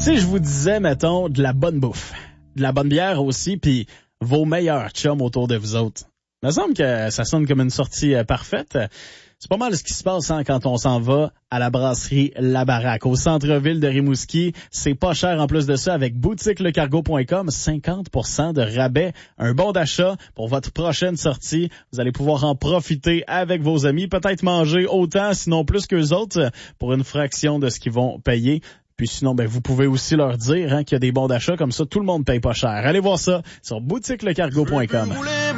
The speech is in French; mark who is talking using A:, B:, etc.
A: Si je vous disais, mettons, de la bonne bouffe, de la bonne bière aussi, puis vos meilleurs chums autour de vous autres, il me semble que ça sonne comme une sortie parfaite. C'est pas mal ce qui se passe quand on s'en va à la brasserie La Baraque, au centre-ville de Rimouski. C'est pas cher en plus de ça avec boutiquelecargo.com, 50% de rabais, un bon d'achat pour votre prochaine sortie. Vous allez pouvoir en profiter avec vos amis, peut-être manger autant, sinon plus qu'eux autres, pour une fraction de ce qu'ils vont payer. Puis sinon, vous pouvez aussi leur dire qu'il y a des bons d'achat, comme ça tout le monde paye pas cher. Allez voir ça sur boutiquelecargo.com.